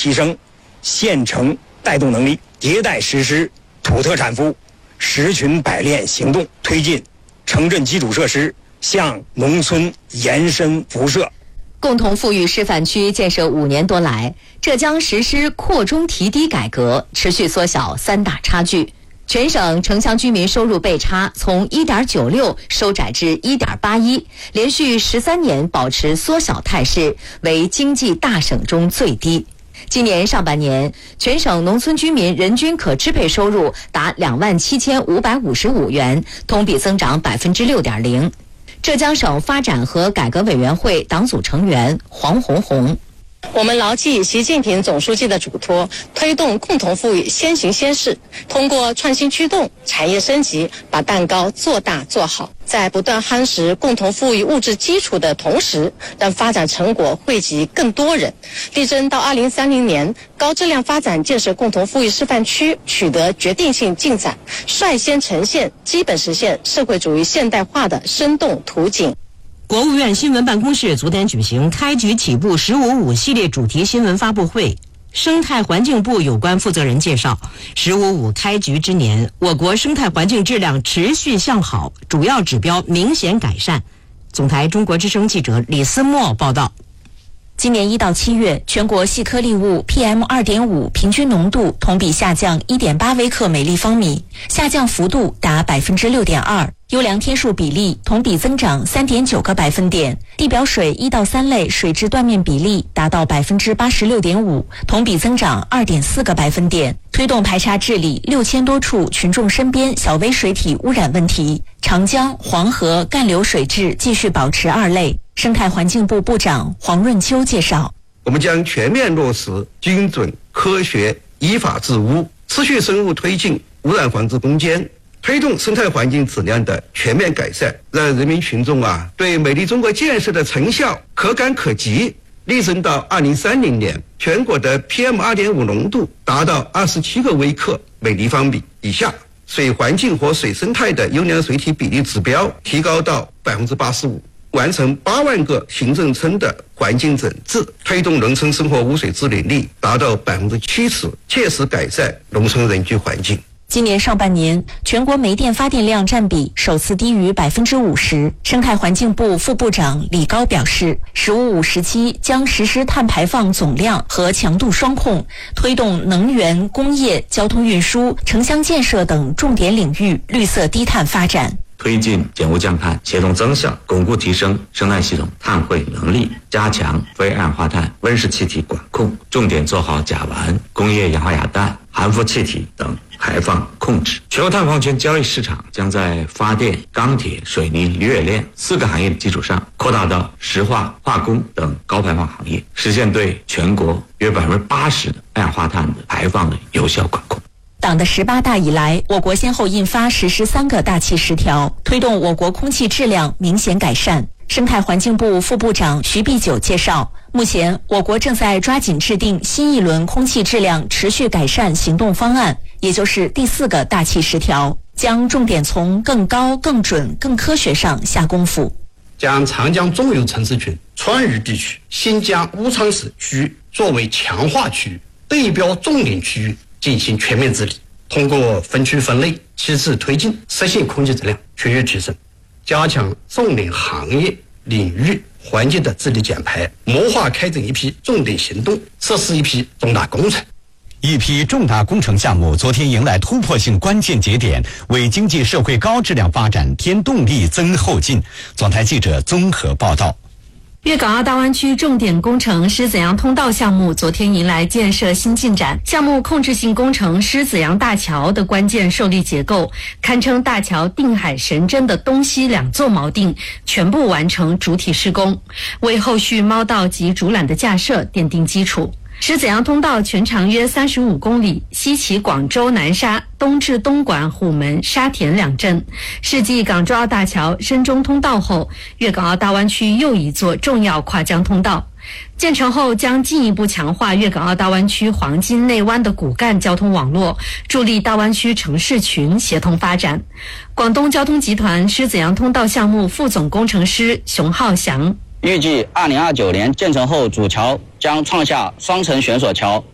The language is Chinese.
提升县城带动能力，迭代实施土特产服务十群百炼行动，推进城镇基础设施向农村延伸辐射。 共同富裕示范区建设5年多来，浙江实施扩中提低改革，持续缩小3大差距。全省城乡居民收入倍差从 1.96 收窄至 1.81， 连续13年保持缩小态势，为经济大省中最低。今年上半年，全省农村居民人均可支配收入达27555元，同比增长 6.0%。浙江省发展和改革委员会党组成员黄红红。 我们牢记习近平总书记的嘱托，推动共同富裕先行先试，通过创新驱动、产业升级，把蛋糕做大做好。在不断夯实共同富裕物质基础的同时，让发展成果惠及更多人，力争到2030年，高质量发展建设共同富裕示范区取得决定性进展，率先呈现基本实现社会主义现代化的生动图景。 国务院新闻办公室昨天举行开局起步“15.5”系列主题新闻发布会。生态环境部有关负责人介绍，“15.5”开局之年，我国生态环境质量持续向好，主要指标明显改善。总台中国之声记者李思墨报道。 今年1到7月，全国细颗粒物 PM2.5 平均浓度同比下降 1.8 微克每立方米，下降幅度达 6.2%。优良天数比例同比增长 3.9个百分点，地表水1到3类水质断面比例达到 86.5%， 同比增长 2.4个百分点。推动排查治理6000多处群众身边小微水体污染问题，长江、黄河干流水质继续保持2类。生态环境部部长黄润秋介绍， 我们将全面落实精准、科学、依法治污，持续深入推进污染防治攻坚，推动生态环境质量的全面改善，让人民群众对美丽中国建设的成效可感可及，力争到2030年，全国的 PM2.5 浓度达到27个微克每立方米以下，水环境和水生态的优良水体比例指标提高到 85%， 完成8万个行政村的环境整治，推动农村生活污水治理率达到 70%， 切实改善农村人居环境。 今年上半年，全国煤电发电量占比首次低于 50%。生态环境部副部长李高表示，“15.5”时期将实施碳排放总量和强度双控，推动能源、工业、交通运输、城乡建设等重点领域绿色低碳发展。 推进减污降碳，协同增效，巩固提升生态系统碳汇能力，加强非二氧化碳、温室气体管控，重点做好甲烷、工业氧化亚氮、含氟气体等排放控制。全国碳矿权交易市场将在发电、钢铁、水泥、铝冶炼4个行业的基础上，扩大到石化、化工等高排放行业，实现对全国约 80% 的二氧化碳的排放的有效管控。 党的18大以来，我国先后印发实施3个大气10条，推动我国空气质量明显改善。生态环境部副部长徐碧九介绍，目前我国正在抓紧制定新一轮空气质量持续改善行动方案，也就是第4个大气10条，将重点从更高、更准、更科学上下功夫。 将长江中游城市群、川渝地区、新疆乌昌市区域作为强化区域、对标重点区域进行全面治理，通过分区分类、机制推进，实现空气质量区域提升，加强重点行业、领域、环境的治理减排，谋划开展一批重点行动，实施一批重大工程。 一批重大工程项目昨天迎来突破性关键节点，为经济社会高质量发展添动力、增后劲。总台记者综合报道。 粤港澳大湾区重点工程狮子洋通道项目昨天迎来建设新进展，项目控制性工程狮子洋大桥的关键受力结构，堪称大桥定海神针的东西2座锚定全部完成主体施工，为后续锚道及主缆的架设奠定基础。狮子洋通道全长约35公里，西起广州南沙，东至东莞、虎门、沙田2镇。是继港珠澳大桥、深中通道后，粤港澳大湾区又一座重要跨江通道。建成后将进一步强化粤港澳大湾区黄金内湾的骨干交通网络，助力大湾区城市群协同发展。广东交通集团狮子洋通道项目副总工程师熊浩翔， 预计2029年建成后，主桥将创下双层悬索桥、